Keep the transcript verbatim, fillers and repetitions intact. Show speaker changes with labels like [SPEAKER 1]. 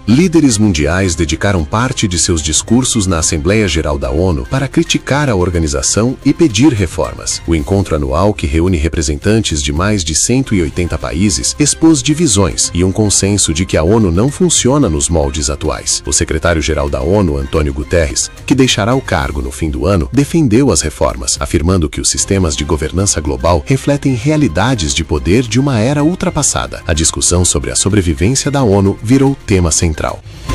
[SPEAKER 1] Líderes mundiais dedicaram parte de seus discursos na Assembleia Geral da ONU para criticar a organização e pedir reformas. O encontro anual, que reúne representantes de mais de cento e oitenta países, expôs divisões e um consenso de que a ONU não funciona nos moldes atuais. O secretário-geral da ONU, Antônio Guterres, que deixará o cargo no fim do ano, defendeu as reformas, afirmando que os sistemas de governança global refletem realidades de poder de uma era ultrapassada. A discussão sobre a sobrevivência da ONU virou tema central.